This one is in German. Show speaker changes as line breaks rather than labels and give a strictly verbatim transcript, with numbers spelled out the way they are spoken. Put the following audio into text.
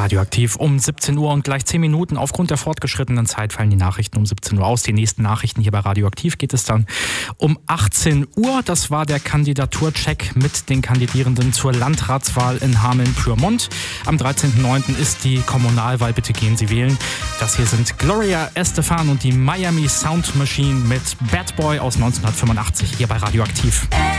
Radioaktiv um siebzehn Uhr und gleich zehn Minuten. Aufgrund der fortgeschrittenen Zeit fallen die Nachrichten um siebzehn Uhr aus. Die nächsten Nachrichten hier bei Radioaktiv geht es dann um achtzehn Uhr. Das war der Kandidaturcheck mit den Kandidierenden zur Landratswahl in Hameln-Pyrmont. Am dreizehnten neunten ist die Kommunalwahl. Bitte gehen Sie wählen. Das hier sind Gloria Estefan und die Miami Sound Machine mit Bad Boy aus neunzehnhundertfünfundachtzig hier bei Radioaktiv.